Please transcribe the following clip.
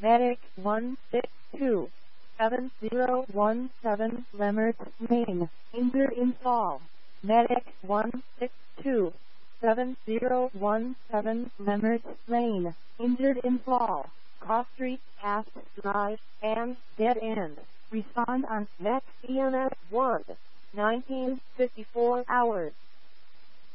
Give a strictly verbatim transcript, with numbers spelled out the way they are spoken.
Medic one six two seven zero one seven, Leonard, Maine. Injured in fall. Medic one six two seven zero one seven, Leonard, Maine. Injured in fall. Cross Street, Pass Drive, and Dead End. Respond on next E M S one, nineteen fifty-four hours.